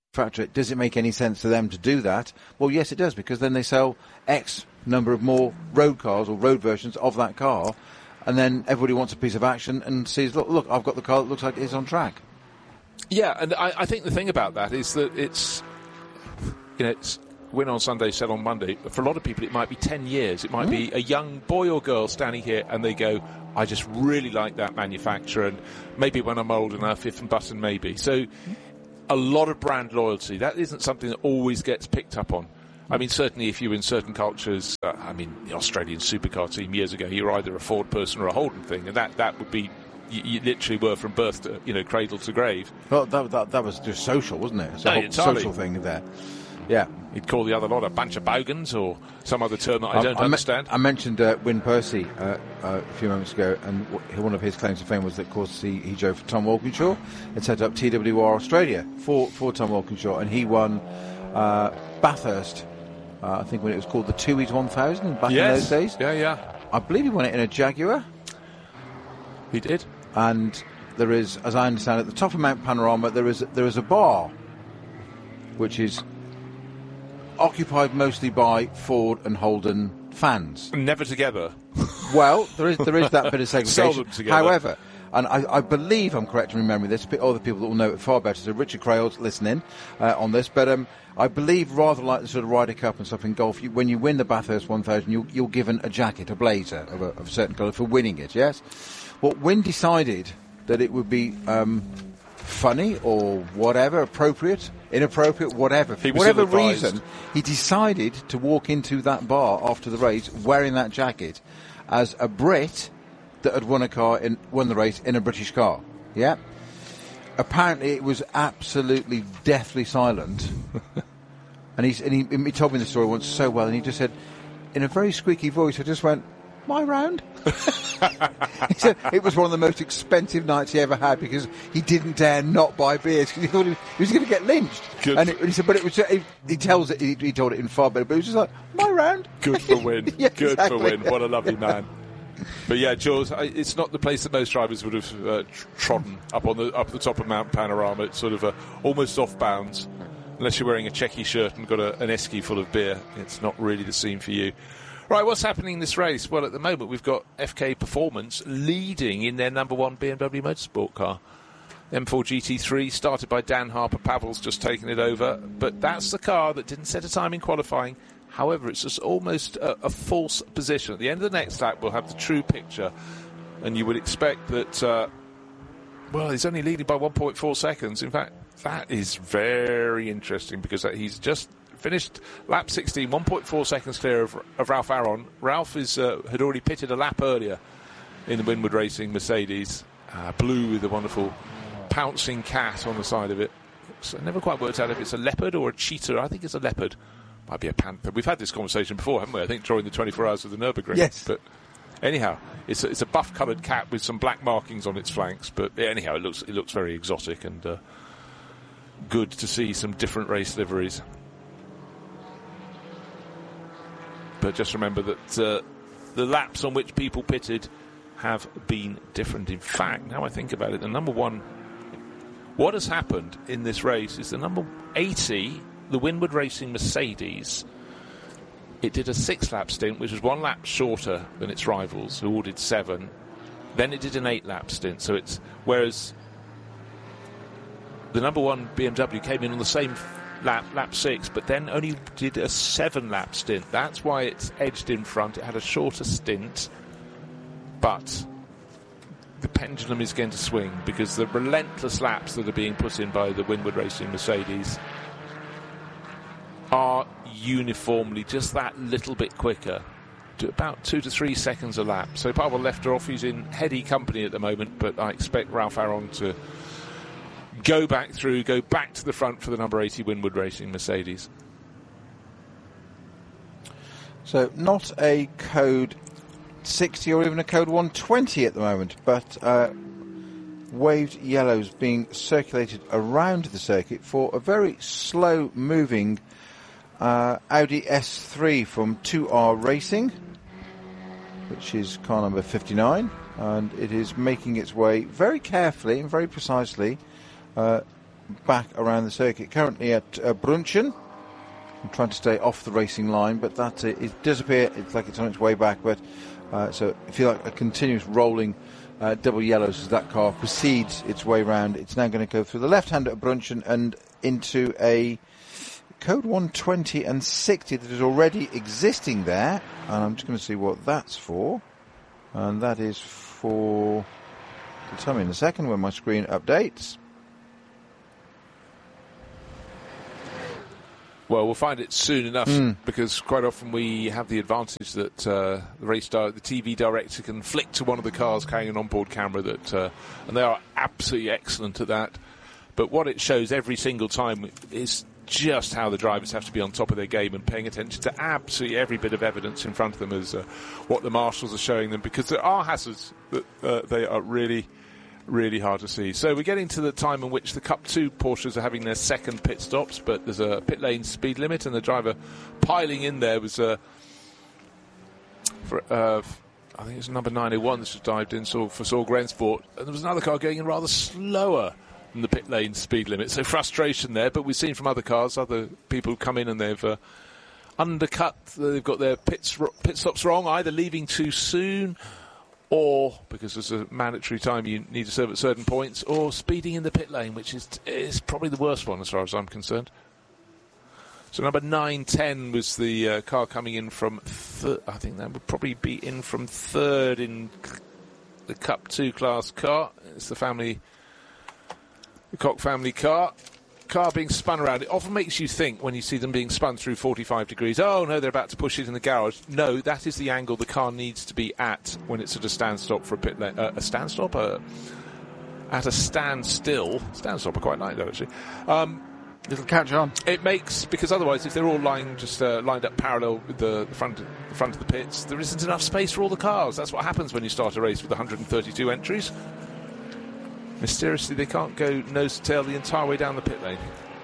factor it, does it make any sense to them to do that? Well, yes, it does, because then they sell X number of more road cars or road versions of that car, and then everybody wants a piece of action and sees, look, look, I've got the car that looks like it's on track. Yeah, and I, I think the thing about that is that it's, you know, it's win on Sunday, sell on Monday. For a lot of people, it might be ten years. It might mm. be a young boy or girl standing here and they go, I just really like that manufacturer, and maybe when I'm old enough, if and button maybe. So a lot of brand loyalty. That isn't something that always gets picked up on. I mean, certainly if you were in certain cultures, uh, I mean, the Australian supercar team years ago, you were either a Ford person or a Holden thing, and that, that would be, you, you literally were from birth to, you know, cradle to grave. Well, that, that, that was just social, wasn't it? It's a no, whole entirely. social thing there. Yeah. He'd call the other lot a bunch of bogans or some other term that I don't I, I understand. Me- I mentioned uh, Win Percy uh, uh, a few moments ago, and w- one of his claims to fame was that, of course, he, he drove for Tom Walkinshaw and set up T W R Australia for, for Tom Walkinshaw, and he won uh, Bathurst, uh, I think when it was called the Tooheys one thousand back yes. in those days. Yeah, yeah. I believe he won it in a Jaguar. He did. And there is, as I understand it, at the top of Mount Panorama, there is there is a bar, which is occupied mostly by Ford and Holden fans. Never together. Well, there is there is that bit of segregation. Seldom together. However, and I, I believe I'm correct in remembering this, but other people that will know it far better, so Richard Crailes listening uh, on this, but um, I believe rather like the sort of Ryder Cup and stuff in golf, you, when you win the Bathurst one thousand, you'll, you're given a jacket, a blazer of a, of a certain colour for winning it, yes? Well, Win decided that it would be um, funny or whatever, appropriate, inappropriate, whatever. For whatever reason, he decided to walk into that bar after the race wearing that jacket as a Brit that had won a car, in, won the race in a British car. Yeah. Apparently, it was absolutely deathly silent. and, he's, and he, he told me the story once so well, and he just said, in a very squeaky voice, I just went, my round. He said it was one of the most expensive nights he ever had because he didn't dare not buy beers because he thought he was going to get lynched. Good. And, it, and he said, but it was. He, he tells it. He, he told it in far better, but it was just like my round. Good for Win. Yeah, Good exactly. for Win. What a lovely man. But yeah, Jules, it's not the place that most drivers would have uh, trodden up on the up the top of Mount Panorama. It's sort of uh, almost off bounds, unless you're wearing a checky shirt and got a, an esky full of beer. It's not really the scene for you. Right, what's happening in this race? Well, at the moment, we've got F K Performance leading in their number one B M W Motorsport car. M four G T three, started by Dan Harper. Pavel's just taken it over. But that's the car that didn't set a time in qualifying. However, it's just almost a, a false position. At the end of the next lap, we'll have the true picture. And you would expect that, uh, well, he's only leading by one point four seconds. In fact, that is very interesting because he's just finished lap sixteen, one point four seconds clear of, of Ralph Aron. Ralph is, uh, had already pitted a lap earlier in the Winward Racing Mercedes. Uh, blue with a wonderful pouncing cat on the side of it. So I never quite worked out if it's a leopard or a cheetah. I think it's a leopard. Might be a panther. We've had this conversation before, haven't we? I think during the twenty-four hours of the Nürburgring. Yes. But anyhow, it's a, it's a buff-coloured cat with some black markings on its flanks. But anyhow, it looks it looks very exotic and uh, good to see some different race liveries. But just remember that uh, the laps on which people pitted have been different. In fact, now I think about it, the number one, what has happened in this race is the number eighty, the Winward Racing Mercedes, it did a six-lap stint, which was one lap shorter than its rivals, who all did seven. Then it did an eight-lap stint. So it's whereas the number one B M W came in on the same lap, lap six, but then only did a seven-lap stint. That's why it's edged in front. It had a shorter stint, but the pendulum is going to swing because the relentless laps that are being put in by the Winward Racing Mercedes are uniformly just that little bit quicker, to about two to three seconds a lap. So Pavel left her off. He's in heady company at the moment, but I expect Ralph Aron to go back through, go back to the front for the number eighty Winward Racing Mercedes. So not a code sixty or even a code one twenty at the moment, but uh, waved yellows being circulated around the circuit for a very slow moving uh, Audi S three from two R Racing, which is car number fifty-nine, and it is making its way very carefully and very precisely Uh, back around the circuit. Currently at uh, Brunchen. I'm trying to stay off the racing line, but that uh, it does appear it's like it's on its way back. But uh, so I feel like a continuous rolling uh, double yellows as that car proceeds its way round. It's now going to go through the left hand at Brunchen and into a code one twenty and sixty that is already existing there. And I'm just going to see what that's for. And that is for... Tell me in a second when my screen updates. Well, we'll find it soon enough mm. because quite often we have the advantage that uh, the race di- the T V director can flick to one of the cars carrying an onboard camera, that, uh, and they are absolutely excellent at that. But what it shows every single time is just how the drivers have to be on top of their game and paying attention to absolutely every bit of evidence in front of them as uh, what the marshals are showing them, because there are hazards that uh, they are really... really hard to see. So we're getting to the time in which the Cup two Porsches are having their second pit stops, but there's a pit lane speed limit, and the driver piling in there was uh, for, uh, I think it's number nine oh one that's just dived in so for Saul Grensport, and there was another car going in rather slower than the pit lane speed limit, so frustration there. But we've seen from other cars, other people come in and they've uh, undercut, they've got their pits, pit stops wrong, either leaving too soon, or because there's a mandatory time you need to serve at certain points, or speeding in the pit lane, which is is probably the worst one as far as I'm concerned. So number nine ten was the uh, car coming in from th- I think that would probably be in from third in the Cup two class car. It's the family, the Koch family car. Car being spun around, it often makes you think when you see them being spun through forty-five degrees, oh no, they're about to push it in the garage. No, that is the angle the car needs to be at when it's at a stand stop for a pit lane. Uh, a stand stop? Uh, at a standstill. Stand stop I quite like that, actually. Um, It'll catch on. It makes, because otherwise if they're all lying just uh, lined up parallel with the, the front the front of the pits, there isn't enough space for all the cars. That's what happens when you start a race with one hundred thirty-two entries. Mysteriously, they can't go nose to tail the entire way down the pit lane.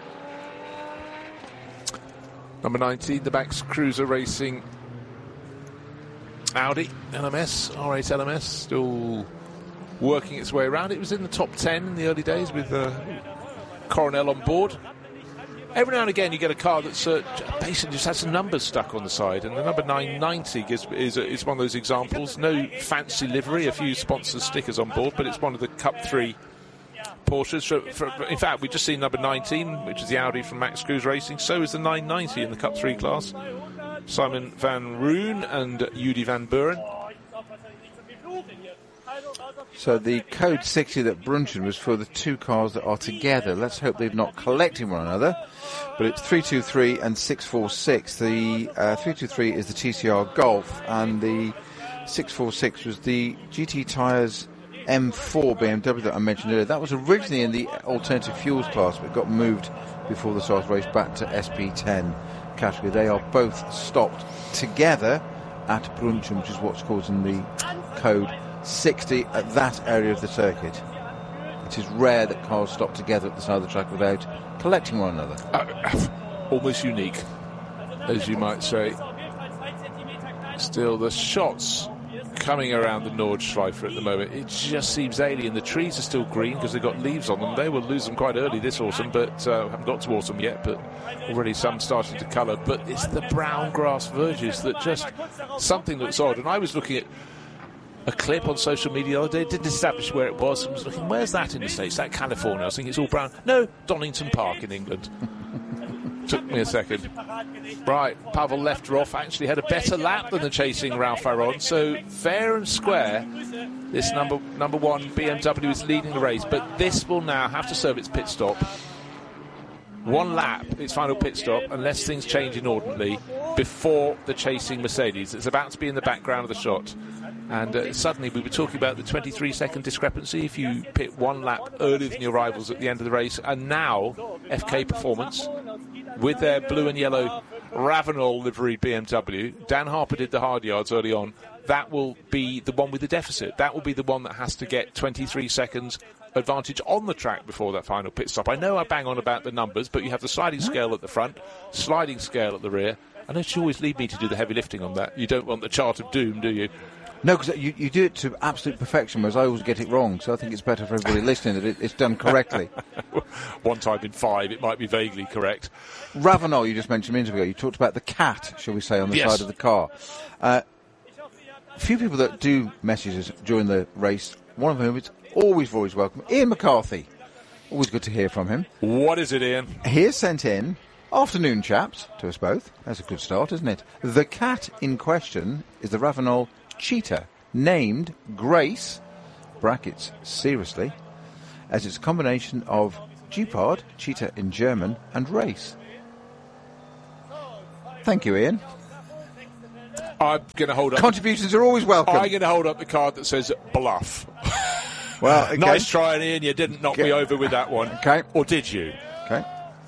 Number nineteen, the Max Cruiser Racing Audi L M S, R eight L M S, still working its way around. It was in the top ten in the early days with uh, Coronel on board. Every now and again you get a car that's uh, basically just has some numbers stuck on the side, and the number nine ninety is, is, is one of those examples. No fancy livery, a few sponsor stickers on board, but it's one of the Cup three Porsches. For, for, in fact, we've just seen number nineteen, which is the Audi from Max Cruiser Racing. So is the nine ninety in the Cup three class. Simon van Roon and Judy van Buren. So the code sixty that Brunchen was for the two cars that are together. Let's hope they're not collecting one another. But it's three two three and six four six. The uh, three two three is the T C R Golf, and the six four six was the G T Tyres M four B M W that I mentioned earlier. That was originally in the alternative fuels class, but got moved before the start of the race back to S P ten category. They are both stopped together at Brunchen, which is what's causing the code sixty at that area of the circuit. It is rare that cars stop together at the side of the track without collecting one another. Uh, almost unique, as you might say. Still, the shots coming around the Nordschleife at the moment, it just seems alien. The trees are still green because they've got leaves on them. They will lose them quite early this autumn, but uh, haven't got to autumn yet, but already some starting to colour. But it's the brown grass verges that just, something looks odd. And I was looking at a clip on social media the other day. It didn't establish where it was. I was looking, where's that in the States? Is that California? I was thinking it's all brown. No, Donington Park in England. Took me a second. Right, Pavel Lefterov actually had a better lap than the chasing Ralph Aron. So fair and square, this number number one B M W is leading the race. But this will now have to serve its pit stop. One lap, its final pit stop, unless things change inordinately, before the chasing Mercedes. It's about to be in the background of the shot. And uh, suddenly we were talking about the twenty-three second discrepancy if you pit one lap earlier than your rivals at the end of the race. And now F K Performance, with their blue and yellow Ravenol livery B M W, Dan Harper did the hard yards early on. That will be the one with the deficit. That will be the one that has to get twenty-three seconds advantage on the track before that final pit stop. I know I bang on about the numbers, but you have the sliding scale at the front, sliding scale at the rear. I know you always leave me to do the heavy lifting on that. You don't want the chart of doom, do you? No, because you, you do it to absolute perfection, whereas I always get it wrong. So I think it's better for everybody listening that it, it's done correctly. One time in five, it might be vaguely correct. Ravenel, you just mentioned a minute ago. You talked about the cat, shall we say, on the Yes. side of the car. Uh, a few people that do messages during the race, one of whom is always, always welcome, Ian McCarthy. Always good to hear from him. What is it, Ian? He has sent in, afternoon chaps, to us both. That's a good start, isn't it? The cat in question is the Ravenel cheetah, named Grace, brackets, seriously, as it's a combination of Gepard, cheetah in German, and race. Thank you, Ian. I'm going to hold up. Contributions are always welcome. I'm going to hold up the card that says bluff. Well, okay. Nice try, Ian. You didn't knock Okay. me over with that one. Okay. Or did you? Okay.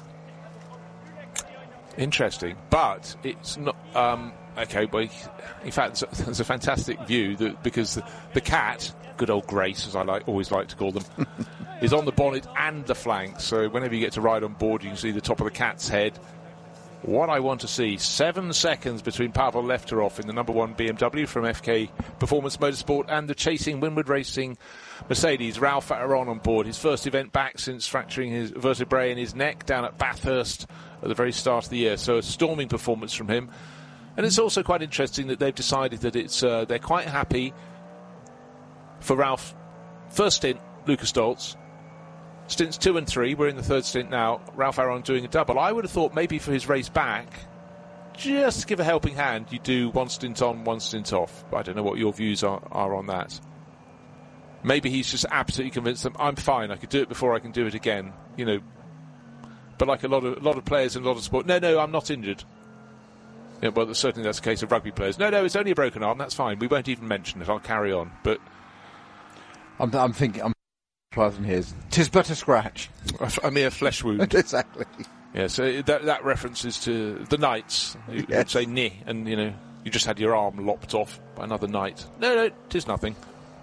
Interesting. But it's not... Um, okay, well, in fact, there's a fantastic view that because the, the cat, good old Grace, as I like, always like to call them, is on the bonnet and the flank. So whenever you get to ride on board, you can see the top of the cat's head. What I want to see, seven seconds between Pavel Lefterov in the number one B M W from F K Performance Motorsport and the chasing Winward Racing Mercedes. Ralph Aron on board, his first event back since fracturing his vertebrae in his neck down at Bathurst at the very start of the year. So a storming performance from him. And it's also quite interesting that they've decided that it's uh, they're quite happy for Ralph. First stint, Lucas Stoltz. Stints two and three, we're in the third stint now. Ralph Aron doing a double. I would have thought maybe for his race back, just to give a helping hand, you do one stint on, one stint off. But I don't know what your views are, are on that. Maybe he's just absolutely convinced them, I'm fine, I could do it before I can do it again. You know, but like a lot of a lot of players in a lot of sport, no, no, I'm not injured. Yeah, well, certainly that's the case of rugby players. No, no, it's only a broken arm, that's fine. We won't even mention it, I'll carry on. But I'm, I'm thinking... I'm Pardon here. Tis but a scratch. A mere flesh wound. Exactly. Yeah, so that that references to the knights who Yes. would say "ni," and you know you just had your arm lopped off by another knight. No, no, tis nothing.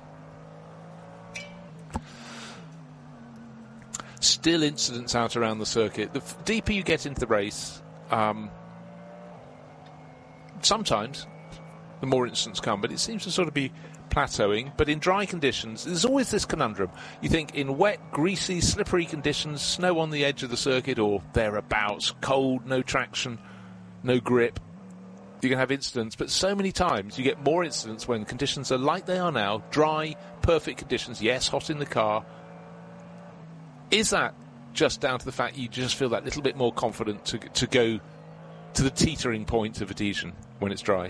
Still incidents out around the circuit. The f- deeper you get into the race, um, sometimes the more incidents come, but it seems to sort of be plateauing. But in dry conditions, there's always this conundrum. You think in wet, greasy, slippery conditions, snow on the edge of the circuit or thereabouts, cold, no traction, no grip, you can have incidents. But so many times you get more incidents when conditions are like they are now, dry, perfect conditions, yes, hot in the car. Is that just down to the fact you just feel that little bit more confident to, to go to the teetering point of adhesion when it's dry?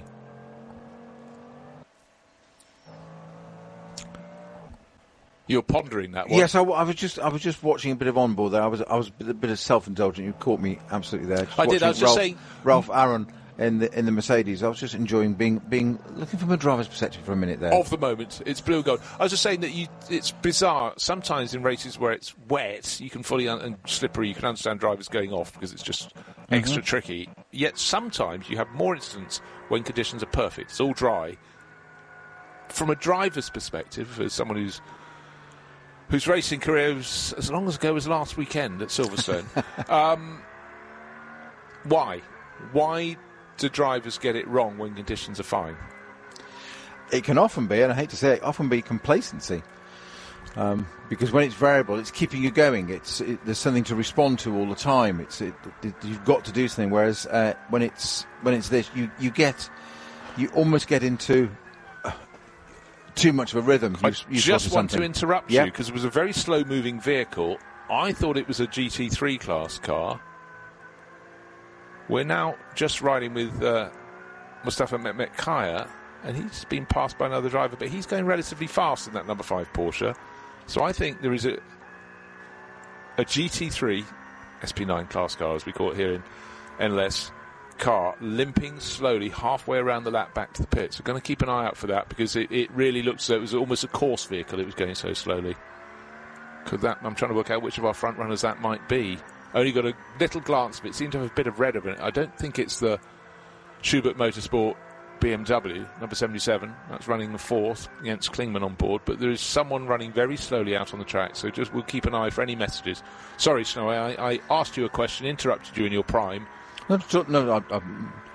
You're pondering that one. Yes, I, w- I was just I was just watching a bit of onboard there. I was I was a bit, a bit of self-indulgent. You caught me absolutely there. Just I did. I was watching just Ralph, saying Ralph Aron in the in the Mercedes. I was just enjoying being being looking from a driver's perspective for a minute there. of the moment, it's blue and gold. I was just saying that you, it's bizarre. Sometimes in races where it's wet, you can fully un- and slippery, you can understand drivers going off because it's just extra Mm-hmm. tricky. Yet sometimes you have more incidents when conditions are perfect. It's all dry. From a driver's perspective, as someone who's whose racing career was as long ago as last weekend at Silverstone, um, why? Why do drivers get it wrong when conditions are fine? It can often be, and I hate to say it, often be complacency. Um, because when it's variable, it's keeping you going. It's it, there's something to respond to all the time. It's it, it, you've got to do something. Whereas uh, when it's when it's this, you, you get you almost get into uh, too much of a rhythm. I You, you just spotted want to something. interrupt Yeah. you because it was a very slow-moving vehicle. I thought it was a G T three class car. We're now just riding with uh, Mustafa Mehmet Kaya, and he's been passed by another driver, but he's going relatively fast in that number five Porsche. So I think there is a a G T three S P nine class car, as we call it here in N L S, car limping slowly halfway around the lap back to the pit. So going to keep an eye out for that because it, it really looks as though it was almost a course vehicle. It was going so slowly. Could that? I'm trying to work out which of our front runners that might be. Only got a little glance of it. Seemed to have a bit of red over it. I don't think it's the Schubert Motorsport B M W, number seventy-seven. That's running the fourth against Klingman on board. But there is someone running very slowly out on the track. So just we'll keep an eye for any messages. Sorry, Snowy, I, I asked you a question, interrupted you in your prime. No, no, no, I, I,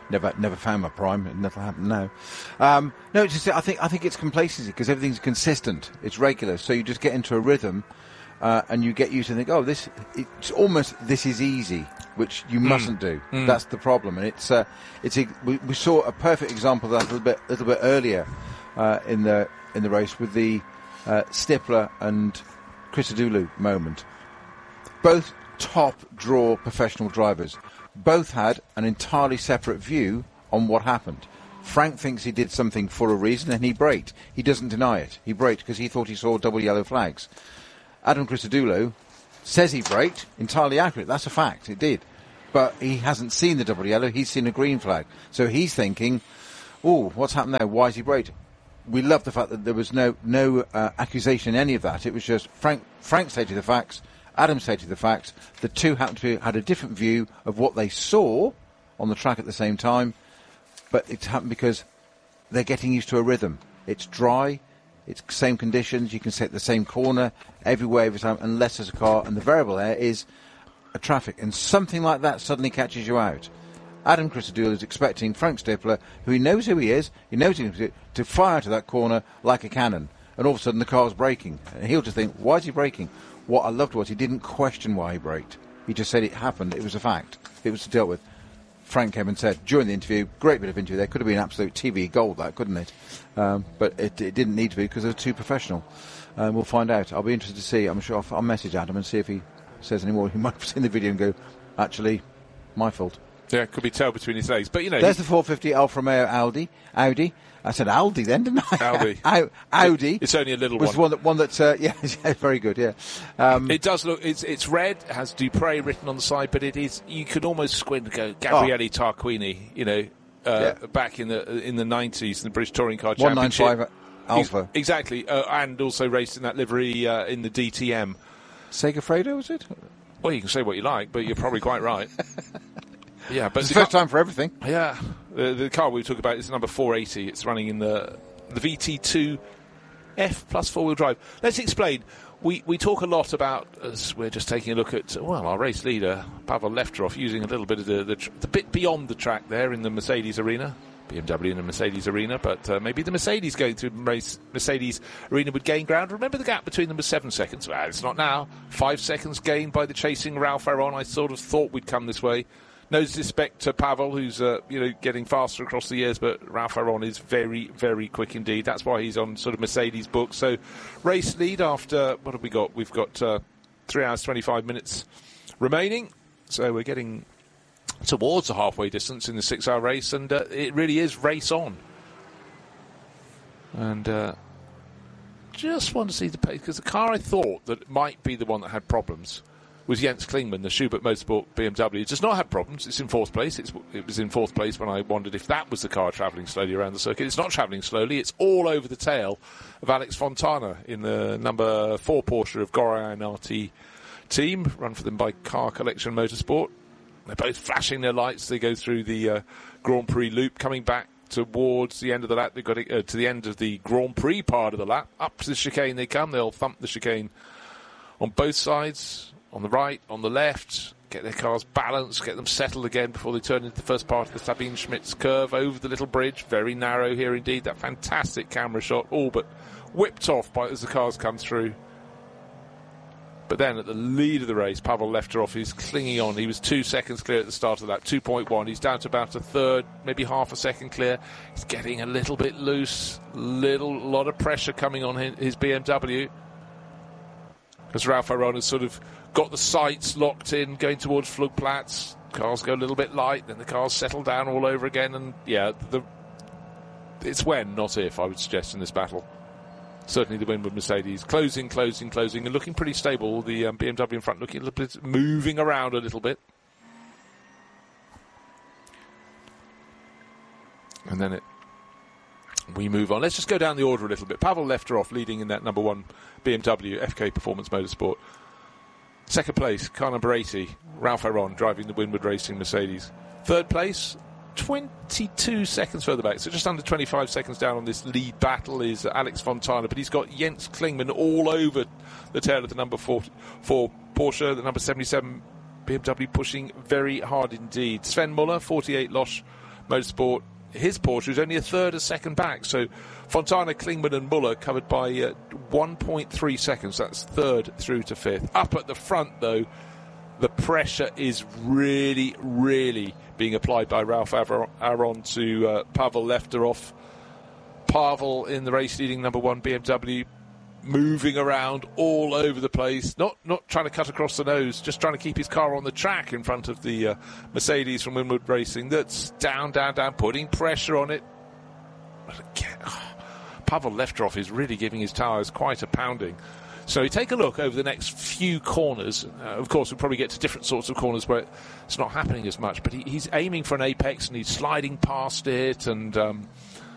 Never, never found my prime. And that'll happen now. Um, no, it's just I think I think it's complacency because everything's consistent. It's regular, so you just get into a rhythm, uh, and you get used to think, oh, this it's almost this is easy, which you mm. mustn't do. Mm. That's the problem, and it's uh, it's a, we, we saw a perfect example of that a little bit, a little bit earlier uh, in the in the race with the uh, Stippler and Christodoulou moment. Both top draw professional drivers. Both had an entirely separate view on what happened. Frank thinks he did something for a reason and he braked. He doesn't deny it. He braked because he thought he saw double yellow flags. Adam Christodoulou says he braked, entirely accurate. That's a fact. It did. But he hasn't seen the double yellow. He's seen a green flag. So he's thinking, oh, what's happened there? Why is he braked? We love the fact that there was no no uh, accusation in any of that. It was just Frank, Frank stated the facts. Adam stated the facts. The two happened to had a different view of what they saw on the track at the same time, but it's happened because they're getting used to a rhythm. It's dry, it's same conditions, you can set the same corner everywhere every time, unless there's a car, and the variable there is a traffic, and something like that suddenly catches you out. Adam Christodoulou is expecting Frank Stippler, who he knows who he is, he knows he can to fire to that corner like a cannon, and all of a sudden the car's braking, and he'll just think, why is he braking? What I loved was he didn't question why he braked. He just said it happened. It was a fact. It was dealt with. Frank came and said during the interview, great bit of interview there, could have been absolute T V gold, that, couldn't it? Um, but it, it didn't need to be because they were too professional. Um, we'll find out. I'll be interested to see. I'm sure I'll, I'll message Adam and see if he says any more. He might have seen the video and go, actually, my fault. Yeah, could be tail between his legs. But, you know... There's the four fifty Alfa Romeo Audi. Audi. I said Aldi then, didn't I? Aldi. Audi. It's only a little was one. one that, one that uh, yeah, yeah, very good, yeah. Um, it does look, it's it's red, it has Dupre written on the side, but it is, you could almost squint and go, Gabriele oh. Tarquini, you know, uh, yeah. back in the in the nineties in the British Touring Car Championship. one ninety-five Alpha. Ex- exactly, uh, and also raced in that livery uh, in the D T M. Segafredo, was it? Well, you can say what you like, but you're probably quite right. Yeah, but it's the first car, time for everything. Yeah, the, the car we talk about is number four eighty. It's running in the the V T two F plus four-wheel drive. Let's explain. We we talk a lot about, as we're just taking a look at, well, our race leader, Pavel Lefterov, using a little bit of the, the, tr- the bit beyond the track there in the Mercedes arena. B M W in the Mercedes arena, but uh, maybe the Mercedes going through race Mercedes arena would gain ground. Remember the gap between them was seven seconds. Well, it's not now. Five seconds gained by the chasing Ralph Aron. I sort of thought we'd come this way. No disrespect to Pavel, who's uh, you know getting faster across the years, but Ralph Aron is very, very quick indeed. That's why he's on sort of Mercedes book. So, race lead after, what have we got? We've got uh, three hours, twenty-five minutes remaining. So we're getting towards the halfway distance in the six-hour race, and uh, it really is race on. And uh, just want to see the pace, because the car I thought that might be the one that had problems was Jens Klingmann, the Schubert Motorsport B M W. It does not have problems. It's in fourth place. It's, it was in fourth place when I wondered if that was the car travelling slowly around the circuit. It's not travelling slowly. It's all over the tail of Alex Fontana in the number four Porsche of Goran Arti team, run for them by Car Collection Motorsport. They're both flashing their lights. They go through the uh, Grand Prix loop, coming back towards the end of the lap. They've got to, uh, to the end of the Grand Prix part of the lap. Up to the chicane they come. They'll thump the chicane on both sides. On the right, on the left, get their cars balanced, get them settled again before they turn into the first part of the Sabine Schmitz curve over the little bridge. Very narrow here indeed. That fantastic camera shot, all but whipped off by as the cars come through. But then at the lead of the race, Pavel Lefterov is clinging on. He was two seconds clear at the start of that, two point one. He's down to about a third, maybe half a second clear. He's getting a little bit loose, little lot of pressure coming on his B M W. As Ralph Aron has sort of got the sights locked in, going towards Flugplatz. Cars go a little bit light, then the cars settle down all over again, and yeah, the, it's when, not if, I would suggest, in this battle. Certainly the win with Mercedes. Closing, closing, closing, and looking pretty stable. The um, B M W in front looking a little bit, moving around a little bit. And then it, we move on. Let's just go down the order a little bit. Pavel Lefterov leading in that number one B M W F K Performance Motorsport. Second place, car number eighty, Ralph Aron driving the Winward Racing Mercedes. Third place, twenty-two seconds further back, so just under twenty-five seconds down on this lead battle is Alex Fontana, but he's got Jens Klingmann all over the tail of the number four, four Porsche, the number seventy-seven B M W pushing very hard indeed. Sven Muller, forty-eight Losch Motorsport, his Porsche was only a third a second back. So Fontana, Klingman and Muller covered by uh, one point three seconds. That's third through to fifth. Up at the front, though, the pressure is really, really being applied by Ralph Aron to uh, Pavel Lefterov. Pavel in the race leading number one B M W, moving around all over the place, not not trying to cut across the nose, just trying to keep his car on the track in front of the uh, Mercedes from Winwood Racing that's down, down, down, putting pressure on it. But again, oh, Pavel Lefterov is really giving his tyres quite a pounding. So we take a look over the next few corners. Uh, of course, we'll probably get to different sorts of corners where it's not happening as much, but he, he's aiming for an apex and he's sliding past it, and um,